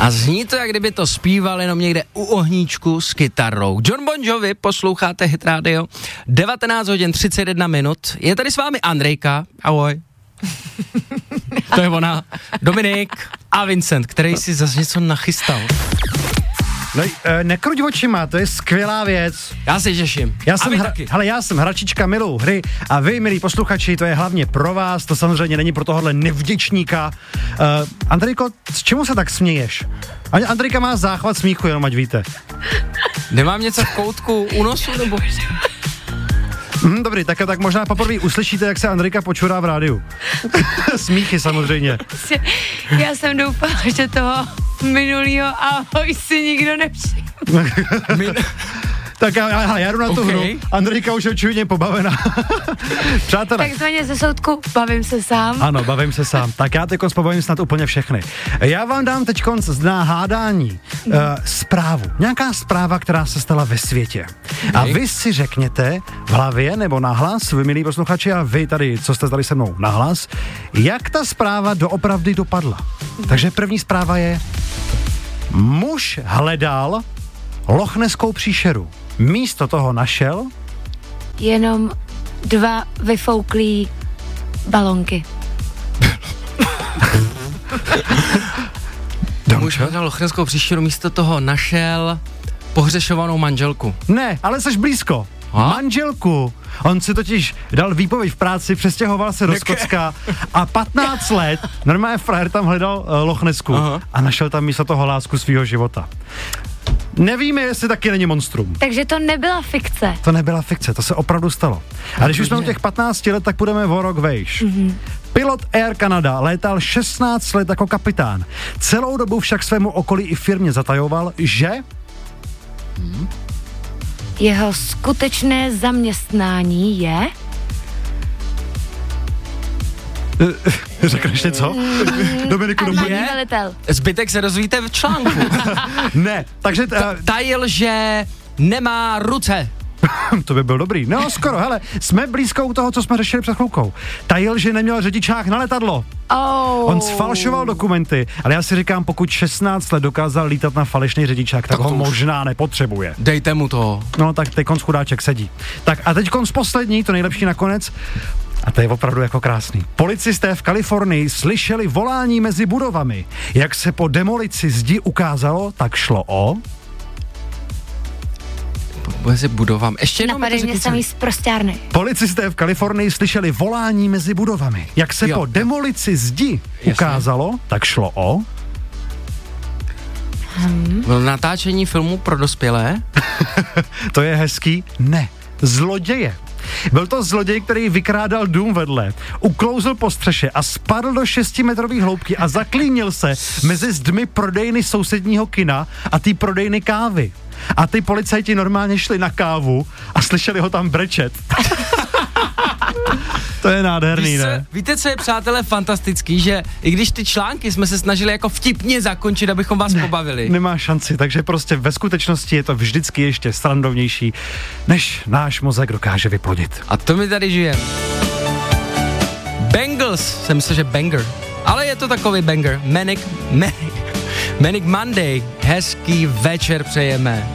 A zní to, jak kdyby to zpíval jenom někde u ohníčku s kytarou. John Bon Jovi, posloucháte Hit Radio, 19 hodin 31 minut. Je tady s vámi Andrejka, ahoj. To je ona, Dominik a Vincent, který si zase něco nachystal. No, nekruť očima, to je skvělá věc. Já se těším. Já jsem hračička, miluju hry a vy, milí posluchači, to je hlavně pro vás, to samozřejmě není pro tohohle nevděčníka. Andrejko, s čemu se tak směješ? Andrejka má záchvat smíchu, jenom ať víte. Nemám něco v koutku u nosu, nebo... Dobrý, tak možná poprvé uslyšíte, jak se Andrejka počurá v rádiu. Smíchy samozřejmě. Já jsem doufala, že toho minulýho ahoj si nikdo nevšiml. Tak já jdu na tu hru. Andrejka už je očividně pobavená. Přátelé. Takzvaně ze soudku bavím se sám. Ano, bavím se sám. Tak já teďkonc pobavím snad úplně všechny. Já vám dám teďkonc na hádání zprávu. Nějaká zpráva, která se stala ve světě. A vy si řekněte v hlavě nebo nahlas, vy milí posluchači a vy tady, co jste tady se mnou nahlas, jak ta zpráva doopravdy dopadla. Takže první zpráva je: muž hledal lochneskou příšeru. Místo toho našel jenom 2 vyfouklý balonky. Muž hledal lochneskou příšeru, místo toho našel pohřešovanou manželku. Ne, ale jsi blízko. Manželku. On si totiž dal výpověď v práci, přestěhoval se do Skotska a 15 let normálně frajer tam hledal lochnesku a našel tam místo toho lásku svýho života. Nevíme, jestli taky není monstrum. Takže to nebyla fikce. To nebyla fikce, to se opravdu stalo. A když už jsme u těch 15 let, tak půjdeme o rok vejš. Pilot Air Canada létal 16 let jako kapitán. Celou dobu však svému okolí i firmě zatajoval, že... Jeho skutečné zaměstnání je... Řekneš něco? Dominiku, velitel. Zbytek se dozvíte v článku. Ne, takže... Tajil, že nemá ruce. To by byl dobrý. No skoro, hele, jsme blízko u toho, co jsme řešili před chvilkou. Tajil, že neměl řidičák na letadlo. On sfalšoval dokumenty, ale já si říkám, pokud 16 let dokázal lítat na falešný řidičák, tak ho možná nepotřebuje. Dejte mu to. No tak teď chudáček sedí. Tak a teď poslední, to nejlepší nakonec. A to je opravdu jako krásný. Policisté v Kalifornii slyšeli volání mezi budovami. Jak se po demolici zdi ukázalo, tak šlo o... Mezi budovami. Ještě jednou Napadej mě samý z prostěrny. Policisté v Kalifornii slyšeli volání mezi budovami. Jak se po demolici zdi ukázalo, tak šlo o... Natáčení filmu pro dospělé? To je hezký? Ne. Zloděje. Byl to zloděj, který vykrádal dům vedle, uklouzl po střeše a spadl do 6metrových hloubky a zaklínil se mezi zdmi prodejny sousedního kina a ty prodejny kávy. A ty policajti normálně šli na kávu a slyšeli ho tam brečet. To je nádherný, ne? Víte, co je, přátelé, fantastický, že i když ty články jsme se snažili jako vtipně zakončit, abychom vás pobavili. Nemá šanci, takže prostě ve skutečnosti je to vždycky ještě srandovnější, než náš mozek dokáže vyplodit. A to my tady žijeme. Bangles, jsem myslel, že banger, ale je to takový banger. Manic Monday, hezký večer přejeme.